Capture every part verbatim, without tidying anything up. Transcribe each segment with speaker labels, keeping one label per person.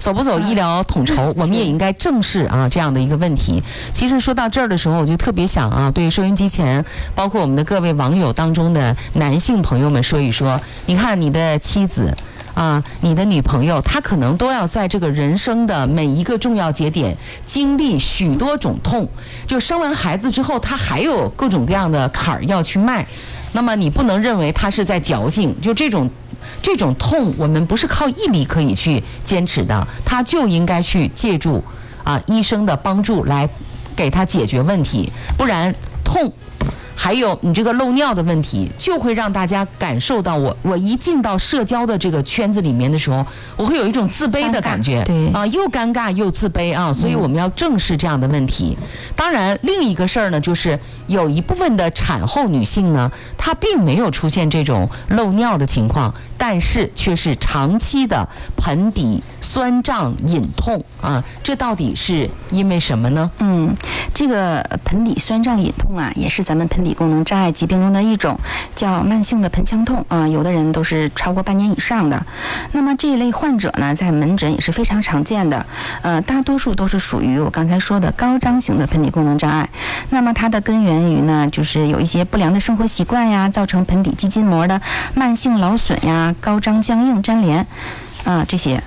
Speaker 1: 走不走医疗统筹，我们也应该正视啊这样的一个问题。其实说到这儿的时候，我就特别想啊，对收音机前，包括我们的各位网友当中的男性朋友们说一说，你看你的妻子。啊，你的女朋友她可能都要在这个人生的每一个重要节点经历许多种痛，就生完孩子之后，她还有各种各样的坎儿要去迈。那么你不能认为她是在矫情，就这种这种痛，我们不是靠毅力可以去坚持的，她就应该去借助啊医生的帮助来给她解决问题，不然痛。还有你这个漏尿的问题，就会让大家感受到我我一进到社交的这个圈子里面的时候，我会有一种自卑的感觉，
Speaker 2: 对
Speaker 1: 啊，又尴尬又自卑啊，所以我们要正视这样的问题。当然，另一个事儿呢，就是有一部分的产后女性呢，她并没有出现这种漏尿的情况，但是却是长期的盆底酸胀隐痛啊，这到底是因为什么呢？
Speaker 2: 嗯，这个盆底酸胀隐痛啊，也是咱们盆底功能障碍疾病中的一种，叫慢性的盆腔痛啊，有的人都是超过半年以上的。那么这一类患者呢，在门诊也是非常常见的，呃，大多数都是属于我刚才说的高张型的盆底功能障碍。那么它的根源于呢，就是有一些不良的生活习惯呀，造成盆底肌筋膜的慢性劳损呀、高张僵硬粘连啊这些。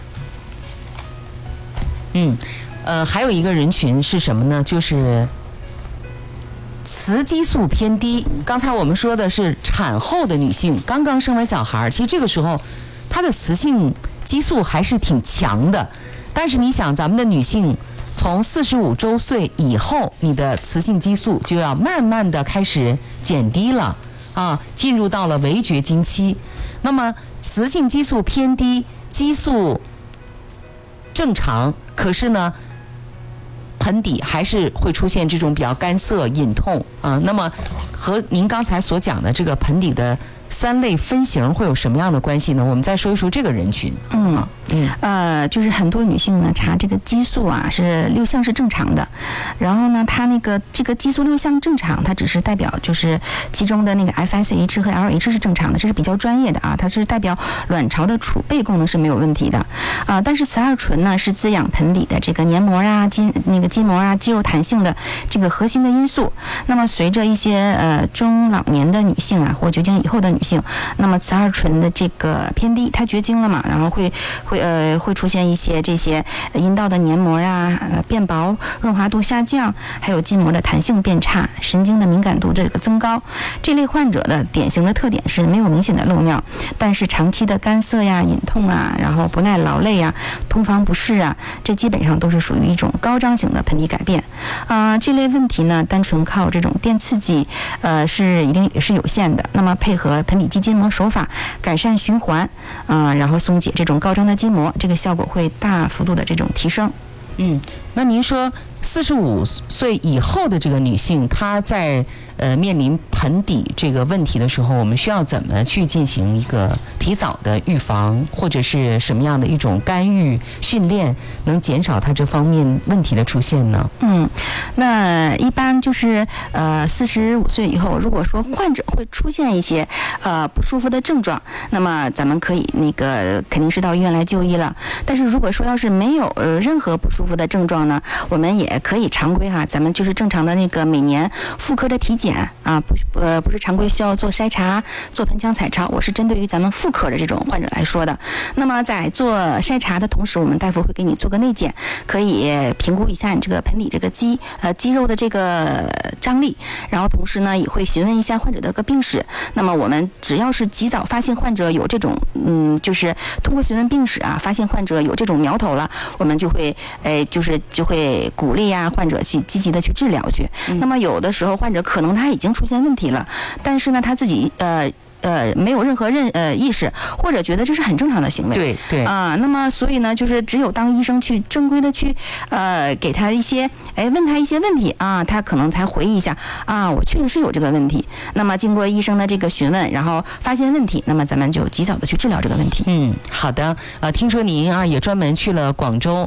Speaker 1: 嗯，呃，还有一个人群是什么呢？就是雌激素偏低。刚才我们说的是产后的女性，刚刚生完小孩，其实这个时候她的雌性激素还是挺强的。但是你想，咱们的女性从四十五周岁以后，你的雌性激素就要慢慢的开始减低了啊，进入到了围绝经期。那么雌性激素偏低，激素正常，可是呢，盆底还是会出现这种比较干涩、隐痛啊。那么和您刚才所讲的这个盆底的三类分型会有什么样的关系呢？我们再说一说这个人群。
Speaker 2: 嗯
Speaker 1: 啊嗯
Speaker 2: 呃，就是很多女性呢查这个激素啊是六项是正常的，然后呢，它那个这个激素六项正常，它只是代表就是其中的那个 F S H 和 L H 是正常的，这是比较专业的啊，它是代表卵巢的储备功能是没有问题的啊。但是雌二醇呢是滋养盆底的这个黏膜啊、筋那个筋膜啊、肌肉弹性的这个核心的因素。那么随着一些呃中老年的女性啊或绝经以后的女性，那么雌二醇的这个偏低，她绝经了嘛，然后会会呃会出现一些这些阴道的黏膜啊、呃、变薄、润滑度下降，还有筋膜的弹性变差、神经的敏感度这个增高。这类患者的典型的特点是没有明显的漏尿，但是长期的干涩呀、隐痛啊，然后不耐劳累呀、通房不适啊，这基本上都是属于一种高张型的盆底改变。啊、呃，这类问题呢，单纯靠这种电刺激，呃，是一定也是有限的。那么配合盆底肌筋膜手法改善循环，啊、呃，然后松解这种高张的筋膜，这个效果会大幅度的这种提升。
Speaker 1: 嗯，那您说四十五岁以后的这个女性，她在呃面临盆底这个问题的时候，我们需要怎么去进行一个提早的预防，或者是什么样的一种干预训练，能减少她这方面问题的出现呢？
Speaker 2: 嗯，那一般就是呃四十五岁以后，如果说患者会出现一些呃不舒服的症状，那么咱们可以那个肯定是到医院来就医了。但是如果说要是没有呃任何不舒服的症状呢，我们也可以常规哈，咱们就是正常的那个每年妇科的体检啊，不呃不是常规需要做筛查、做盆腔彩超，我是针对于咱们妇科的这种患者来说的。那么在做筛查的同时，我们大夫会给你做个内检，可以评估一下你这个盆底这个肌呃肌肉的这个张力，然后同时呢也会询问一下患者的个病史。那么我们只要是及早发现患者有这种嗯，就是通过询问病史啊，发现患者有这种苗头了，我们就会呃就是就会鼓励啊患者去积极的去治疗去。嗯、那么有的时候患者可能他已经出现问题了，但是呢他自己呃。呃，没有任何认呃意识，或者觉得这是很正常的行为，
Speaker 1: 对对
Speaker 2: 啊，那么所以呢，就是只有当医生去正规的去呃给他一些哎问他一些问题啊，他可能才回忆一下啊，我确实是有这个问题。那么经过医生的这个询问，然后发现问题，那么咱们就及早的去治疗这个问题。
Speaker 1: 嗯，好的。呃，听说您啊也专门去了广州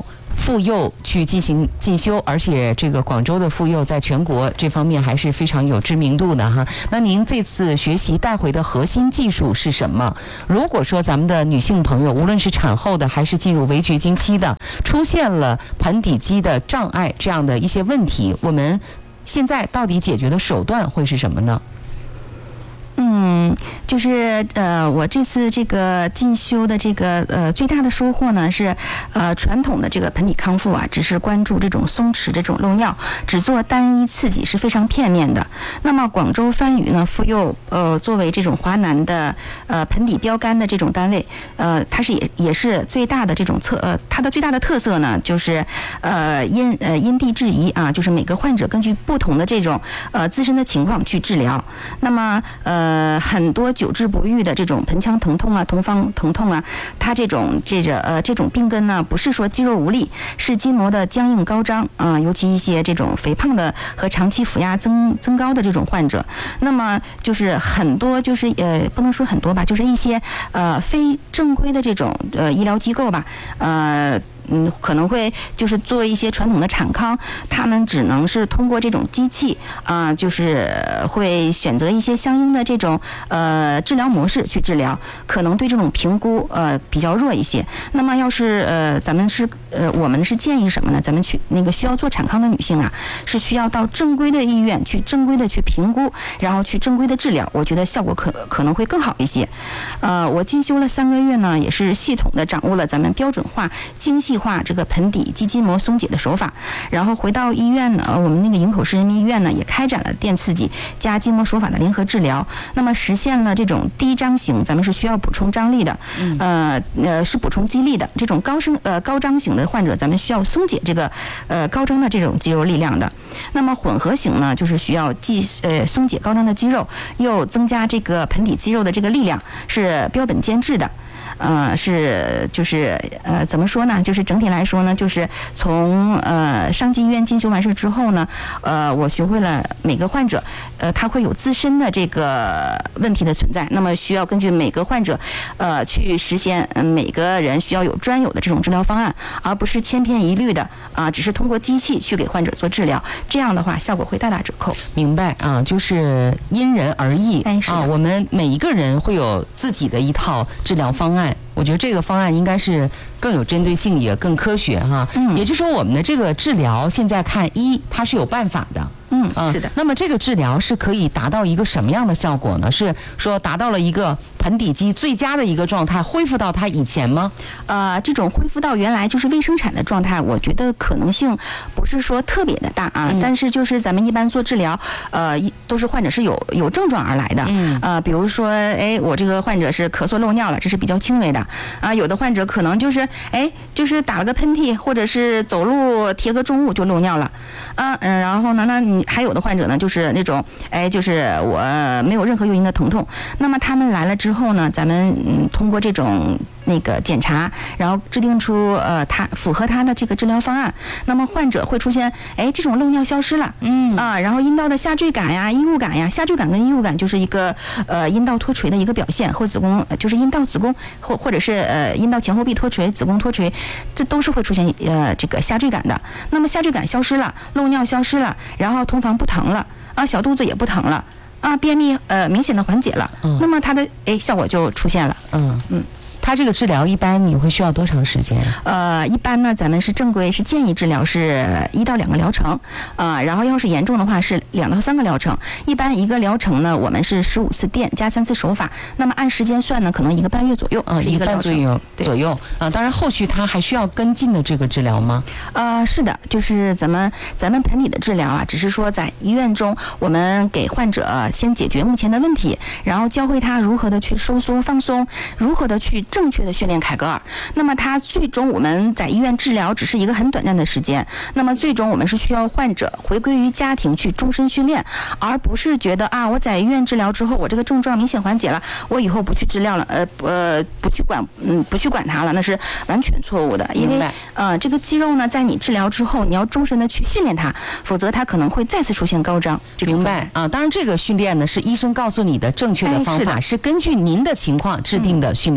Speaker 1: 妇幼去进行进修，而且这个广州的妇幼在全国这方面还是非常有知名度的哈。那您这次学习带回的核心技术是什么？如果说咱们的女性朋友，无论是产后的还是进入围绝经期的，出现了盆底肌的障碍这样的一些问题，我们现在到底解决的手段会是什么呢？
Speaker 2: 嗯，就是呃，我这次这个进修的这个呃最大的收获呢是，呃，传统的这个盆底康复啊，只是关注这种松弛这种漏尿，只做单一刺激是非常片面的。那么广州番禺呢，妇幼呃作为这种华南的呃盆底标杆的这种单位，呃，它是也也是最大的这种特呃它的最大的特色呢，就是呃因呃因地制宜啊，就是每个患者根据不同的这种呃自身的情况去治疗。那么呃。呃，很多久治不愈的这种盆腔疼痛啊、同方疼痛啊，它这种这个呃这种病根呢，不是说肌肉无力，是筋膜的僵硬高张啊、呃，尤其一些这种肥胖的和长期腹压增增高的这种患者，那么就是很多就是呃不能说很多吧，就是一些呃非正规的这种呃医疗机构吧，呃。嗯，可能会就是做一些传统的产康，他们只能是通过这种机器啊、呃，就是会选择一些相应的这种呃治疗模式去治疗，可能对这种评估呃比较弱一些。那么要是呃咱们是呃我们是建议什么呢？咱们去那个需要做产康的女性啊，是需要到正规的医院去正规的去评估，然后去正规的治疗，我觉得效果可可能会更好一些。呃，我进修了三个月呢，也是系统的掌握了咱们标准化、精细化这个盆底肌筋膜松解的手法，然后回到医院呢，我们那个营口市人民医院呢也开展了电刺激加筋膜手法的联合治疗，那么实现了这种低张型，咱们是需要补充张力的，呃呃是补充肌力的，这种高声呃高张型的患者，咱们需要松解这个呃高张的这种肌肉力量的，那么混合型呢，就是需要既呃松解高张的肌肉，又增加这个盆底肌肉的这个力量，是标本兼治的。呃，是就是呃，怎么说呢？就是整体来说呢，就是从呃上级医院进修完事之后呢，呃，我学会了每个患者，呃，他会有自身的这个问题的存在，那么需要根据每个患者，呃，去实现、呃、每个人需要有专有的这种治疗方案，而不是千篇一律的啊、呃，只是通过机器去给患者做治疗，这样的话效果会大打折扣。
Speaker 1: 明白啊，就是因人而异、
Speaker 2: 哎、是
Speaker 1: 啊，我们每一个人会有自己的一套治疗方案。我觉得这个方案应该是更有针对性，也更科学哈。嗯，也就是说，我们的这个治疗现在看一，它是有办法的。
Speaker 2: 嗯，是的。
Speaker 1: 那么这个治疗是可以达到一个什么样的效果呢？是说达到了一个盆底肌最佳的一个状态，恢复到它以前吗？
Speaker 2: 呃，这种恢复到原来就是未生产的状态，我觉得可能性不是说特别的大啊。嗯、但是就是咱们一般做治疗，呃，都是患者是有有症状而来的。嗯。呃，比如说，哎，我这个患者是咳嗽漏尿了，这是比较轻微的。啊，有的患者可能就是哎，就是打了个喷嚏，或者是走路贴个重物就漏尿了。啊，嗯，然后呢，那你还有的患者呢，就是那种哎，就是我没有任何诱因的疼痛。那么他们来了之后呢，咱们嗯通过这种那个检查，然后制定出呃他符合他的这个治疗方案。那么患者会出现哎这种漏尿消失了，嗯啊，然后阴道的下坠感呀、异物感呀，下坠感跟异物感就是一个呃阴道脱垂的一个表现，或子宫就是阴道子宫或或者是呃阴道前后壁脱垂、子宫脱垂，这都是会出现呃这个下坠感的。那么下坠感消失了，漏尿消失了，然后同房不疼了啊，小肚子也不疼了啊，便秘呃明显的缓解了，嗯、那么它的哎效果就出现了，嗯嗯。
Speaker 1: 它这个治疗一般你会需要多长时间？
Speaker 2: 呃，一般呢，咱们是正规是建议治疗是一到两个疗程，啊、呃，然后要是严重的话是两到三个疗程。一般一个疗程呢，我们是十五次电加三次手法，那么按时间算呢，可能一个半月左右，
Speaker 1: 嗯、呃，一个半左右左右啊、呃。当然，后续它还需要跟进的这个治疗吗？
Speaker 2: 呃，是的，就是咱们咱们盆底的治疗啊，只是说在医院中，我们给患者先解决目前的问题，然后教会他如何的去收缩放松，如何的去正确的训练凯格尔。那么他最终我们在医院治疗只是一个很短暂的时间，那么最终我们是需要患者回归于家庭去终身训练，而不是觉得啊我在医院治疗之后我这个症状明显缓解了，我以后不去治疗了，呃呃不去管嗯不去管它了，那是完全错误的。因为呃这个肌肉呢，在你治疗之后，你要终身的去训练它，否则它可能会再次出现高张。
Speaker 1: 明白啊？当然这个训练呢是医生告诉你的正确的方法，哎、是, 是根据您的情况制定的训练方法。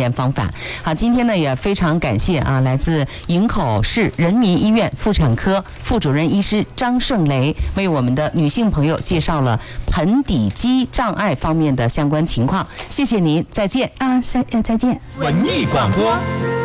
Speaker 1: 好，今天呢也非常感谢啊，来自营口市人民医院妇产科副主任医师张胜雷为我们的女性朋友介绍了盆底肌障碍方面的相关情况。谢谢您，再见。
Speaker 2: 啊，再呃再见。
Speaker 3: 文艺广播。